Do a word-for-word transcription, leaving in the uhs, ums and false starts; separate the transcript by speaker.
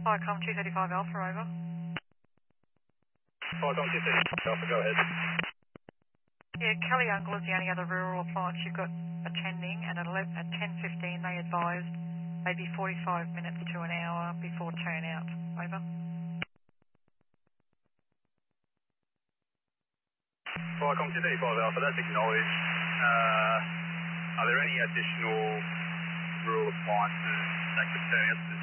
Speaker 1: Viacom two thirty-five Alpha, over.
Speaker 2: Viacom two thirty-five Alpha, go ahead.
Speaker 1: Yeah, Kelly Uncle is the only other rural appliance you've got attending, and at, eleven, at ten fifteen they advised maybe forty-five minutes to an hour before turnout. Over.
Speaker 2: Viacom two thirty-five Alpha, that's acknowledged. Uh, are there any additional rural appliances that could turn out to